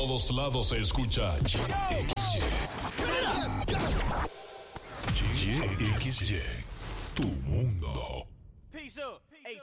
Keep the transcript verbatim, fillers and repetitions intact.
todos lados se escucha X Y. X Y, tu mundo.